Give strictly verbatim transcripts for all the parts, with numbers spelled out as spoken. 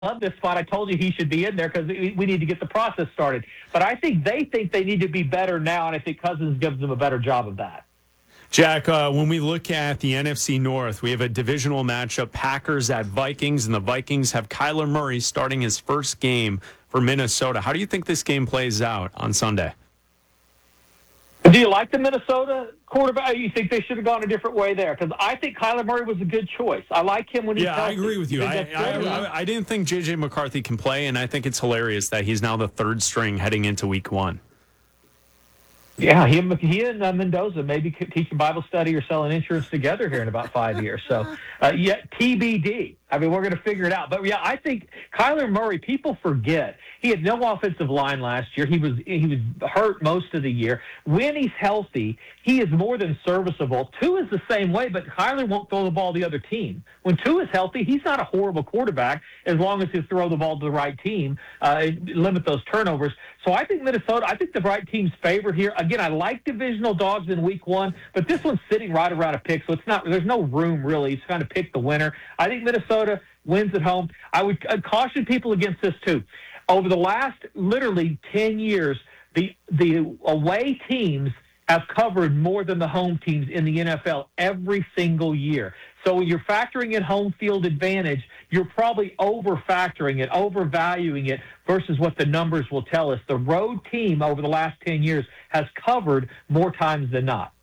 love this spot. I told you he should be in there because we need to get the process started. But I think they think they need to be better now, and I think Cousins gives them a better job of that. Jack, uh, when we look at the N F C North, we have a divisional matchup, Packers at Vikings, and the Vikings have Kyler Murray starting his first game for Minnesota. How do you think this game plays out on Sunday? Do you like the Minnesota quarterback? You think they should have gone a different way there? Because I think Kyler Murray was a good choice. I like him when he's Yeah, healthy. I agree with you. I, I, I, I didn't think J J McCarthy can play, and I think it's hilarious that he's now the third string heading into week one. Yeah, he, he and uh, Mendoza maybe could teach a Bible study or selling insurance together here in about five years. So, uh, yeah, T B D. I mean, we're going to figure it out. But, yeah, I think Kyler Murray, people forget, he had no offensive line last year. He was he was hurt most of the year. When he's healthy, he is more than serviceable. Tua is the same way, but Kyler won't throw the ball to the other team. When Tua is healthy, he's not a horrible quarterback as long as he throw the ball to the right team, uh, limit those turnovers. So I think Minnesota, I think the right team's favored here. Again, I like divisional dogs in week one, but this one's sitting right around a pick, so it's not. There's no room really. It's kind of pick the winner. I think Minnesota wins at home. I would I'd caution people against this too. Over the last literally ten years, the the away teams have covered more than the home teams in the N F L every single year. So when you're factoring in home field advantage, you're probably over-factoring it, overvaluing it versus what the numbers will tell us. The road team over the last ten years has covered more times than not.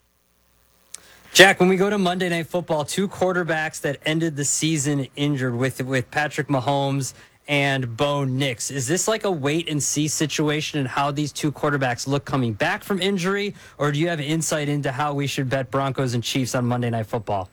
Jack, when we go to Monday Night Football, two quarterbacks that ended the season injured with with Patrick Mahomes and Bo Nix. Is this like a wait-and-see situation in how these two quarterbacks look coming back from injury, or do you have insight into how we should bet Broncos and Chiefs on Monday Night Football?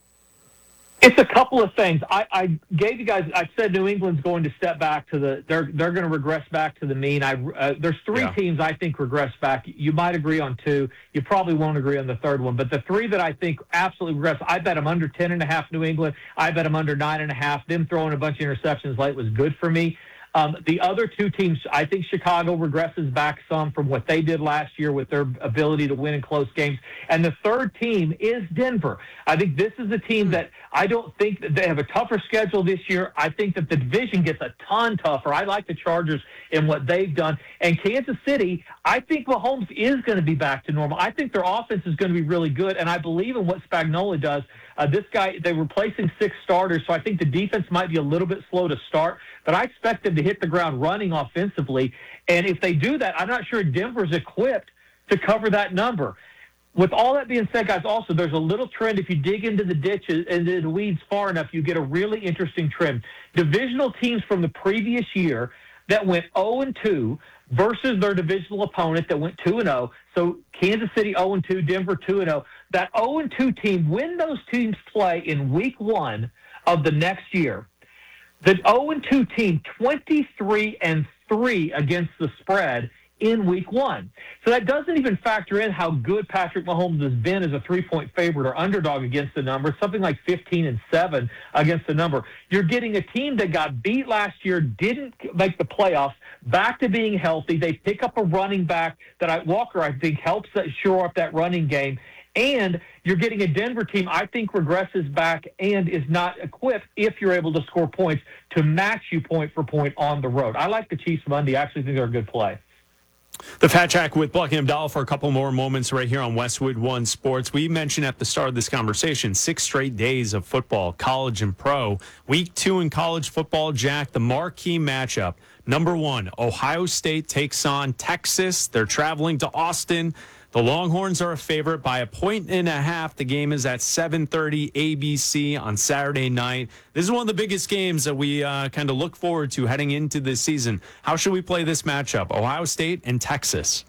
It's a couple of things. I, I gave you guys. I said New England's going to step back to the. They're they're going to regress back to the mean. I uh, there's three yeah. teams I think regress back. You might agree on two. You probably won't agree on the third one. But the three that I think absolutely regress. I bet them under ten and a half. New England. I bet them under nine and a half. Them throwing a bunch of interceptions late was good for me. Um, the other two teams, I think Chicago regresses back some from what they did last year with their ability to win in close games. And the third team is Denver. I think this is a team that I don't think that they have a tougher schedule this year. I think that the division gets a ton tougher. I like the Chargers in what they've done. And Kansas City, I think Mahomes is going to be back to normal. I think their offense is going to be really good, and I believe in what Spagnuolo does. Uh, this guy, they're replacing six starters, so I think the defense might be a little bit slow to start, but I expect them to hit the ground running offensively. And if they do that, I'm not sure Denver's equipped to cover that number. With all that being said, guys, also, there's a little trend. If you dig into the ditches and the weeds far enough, you get a really interesting trend. Divisional teams from the previous year that went oh and two versus their divisional opponent that went two and oh. So Kansas City oh and two, Denver two and oh. That oh and two team, when those teams play in week one of the next year, the oh and two team, twenty-three and three against the spread in week one. So that doesn't even factor in how good Patrick Mahomes has been as a three-point favorite or underdog against the number, something like fifteen and seven against the number. You're getting a team that got beat last year, didn't make the playoffs, back to being healthy. They pick up a running back that I, Walker, I think, helps that shore up that running game. And you're getting a Denver team, I think, regresses back and is not equipped, if you're able to score points, to match you point for point on the road. I like the Chiefs Monday. I actually think they're a good play. The Fat Jack with Bucky Abdallah for a couple more moments right here on Westwood One Sports. We mentioned at the start of this conversation, six straight days of football, college and pro. Week two in college football, Jack, the marquee matchup. Number one, Ohio State takes on Texas. They're traveling to Austin. The Longhorns are a favorite by a point and a half. The game is at seven thirty A B C on Saturday night. This is one of the biggest games that we uh, kind of look forward to heading into this season. How should we play this matchup, Ohio State and Texas?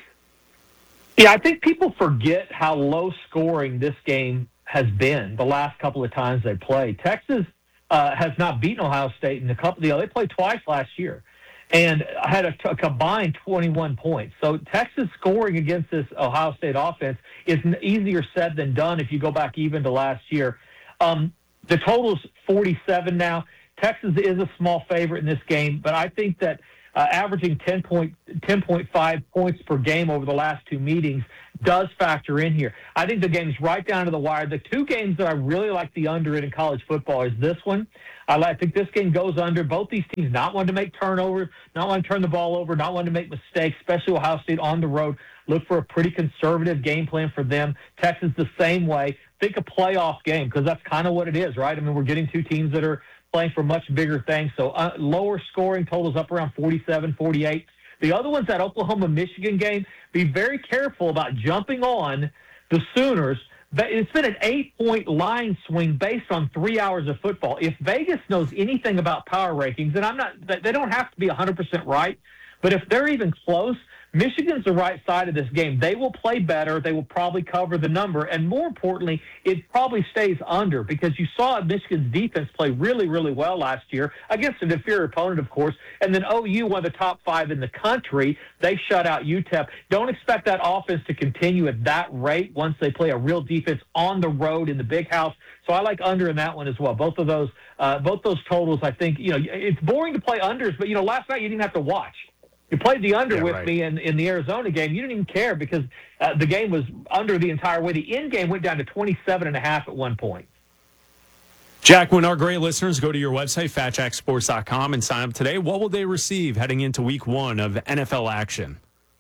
Yeah, I think people forget how low scoring this game has been the last couple of times they played. Texas uh, has not beaten Ohio State in a couple. You know, they played twice last year and had a, a combined twenty-one points. So Texas scoring against this Ohio State offense is easier said than done if you go back even to last year. Um, the total's forty-seven now. Texas is a small favorite in this game, but I think that uh, averaging ten point five points per game over the last two meetings does factor in here. I think the game's right down to the wire. The two games that I really like the under in in college football is this one. I, like, I think this game goes under. Both these teams not wanting to make turnovers, not wanting to turn the ball over, not wanting to make mistakes, especially Ohio State on the road. Look for a pretty conservative game plan for them. Texas the same way. Think a playoff game because that's kind of what it is, right? I mean, we're getting two teams that are playing for much bigger things. So uh, lower scoring totals up around forty-seven, forty-eight. The other one's that Oklahoma-Michigan game. Be very careful about jumping on the Sooners. It's been an eight-point line swing based on three hours of football. If Vegas knows anything about power rankings, and I'm not, they don't have to be one hundred percent right, but if they're even close, Michigan's the right side of this game. They will play better. They will probably cover the number. And more importantly, it probably stays under because you saw Michigan's defense play really, really well last year against an inferior opponent, of course. And then O U, one of the top five in the country, they shut out U T E P. Don't expect that offense to continue at that rate once they play a real defense on the road in the big house. So I like under in that one as well. Both of those, uh, both those totals, I think, you know, it's boring to play unders, but, you know, last night you didn't have to watch. You played the under yeah, with right. me in, in the Arizona game. You didn't even care because uh, the game was under the entire way. The end game went down to twenty-seven and a half at one point. Jack, when our great listeners go to your website, fat jack sports dot com, and sign up today, what will they receive heading into week one of N F L action?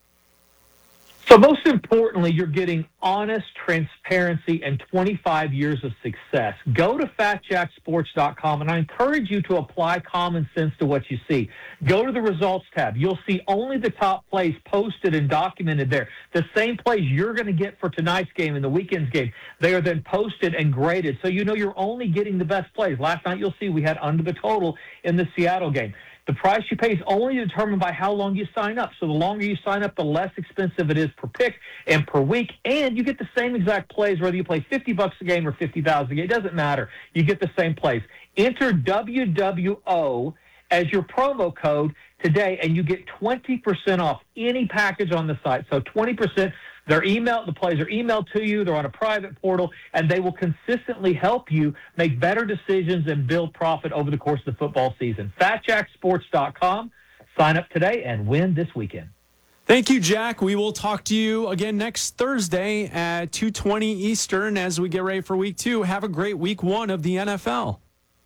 So most importantly, you're getting honest transparency and twenty-five years of success. Go to fat jack sports dot com, and I encourage you to apply common sense to what you see. Go to the results tab. You'll see only the top plays posted and documented there. The same plays you're going to get for tonight's game and the weekend's game, they are then posted and graded. So you know you're only getting the best plays. Last night, you'll see we had under the total in the Seattle game. The price you pay is only determined by how long you sign up. So the longer you sign up, the less expensive it is per pick and per week. And you get the same exact plays, whether you play fifty bucks a game or fifty thousand a game. It doesn't matter. You get the same plays. Enter W W O as your promo code today, and you get twenty percent off any package on the site. So twenty percent. They're emailed, the plays are emailed to you. They're on a private portal, and they will consistently help you make better decisions and build profit over the course of the football season. fat jack sports dot com. Sign up today and win this weekend. Thank you, Jack. We will talk to you again next Thursday at two twenty Eastern as we get ready for week two. Have a great week one of the N F L.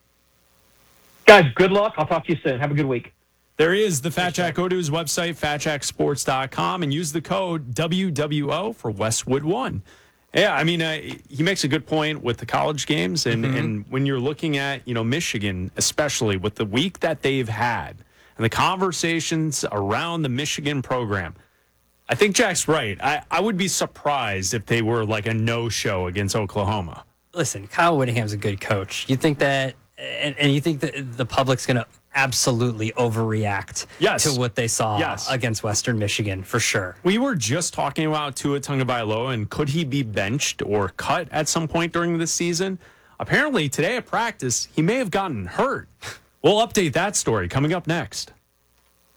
Guys, good luck. I'll talk to you soon. Have a good week. There is the Fat Jack. Go to his website, fat jack sports dot com, and use the code W W O for Westwood One. Yeah, I mean, uh, he makes a good point with the college games, and, mm-hmm. and when you're looking at, you know, Michigan, especially with the week that they've had and the conversations around the Michigan program, I think Jack's right. I, I would be surprised if they were like a no-show against Oklahoma. Listen, Kyle Whittingham's a good coach. You think that, and, and you think that the public's going to absolutely overreact yes. to what they saw yes. against Western Michigan, for sure. We were just talking about Tua Tagovailoa, and could he be benched or cut at some point during the season? Apparently, today at practice, he may have gotten hurt. We'll update that story coming up next.